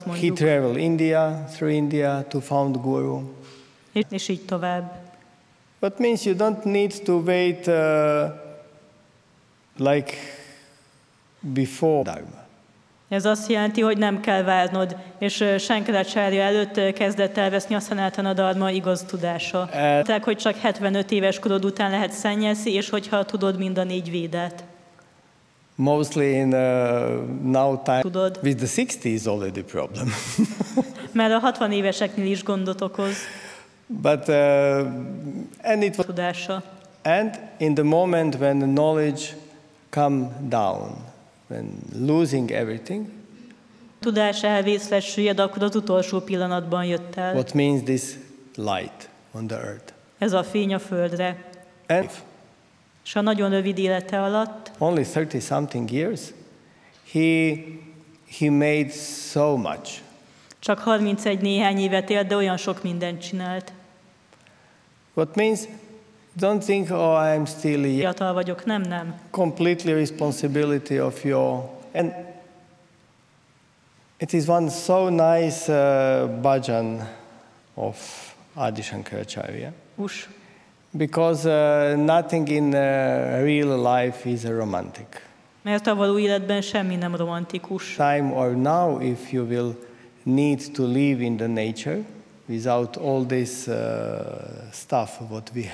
He mondjuk, traveled through India to found Guru. és így tovább. That means you don't need to wait like before Dharma. Ez azt jelenti, hogy nem kell várnod, és Sankaracharya előtt kezdett elveszni a Sanatana Dharma igaz tudása. Tehát, hogy csak 75 éves korod után lehet szennyeszi, és hogyha tudod mind a 4 védát. Mostly in now time Tudod. with the 60s already problem. Mert a 60 éveseknél is gondot okoz But and it was tudása. and in the moment when the knowledge come down, when losing everything, Tudás elvészlet süllyed, akkor az utolsó pillanatban jött el. what means this light on the earth? Ez a fény a földre. And És a nagyon rövid élete alatt, only 30 something years, he made so much. csak 31 néhány évet élt, de olyan sok mindent csinált. What means don't think, oh, I'm still young. Fiatal vagyok, nem. Completely responsibility of your, and it is one so nice bhajan of Adi Shankaracharya, because nothing in real life is romantic. Mert a való életben semmi nem romantikus. Time or now, if you will need to live in the nature without all this stuff what we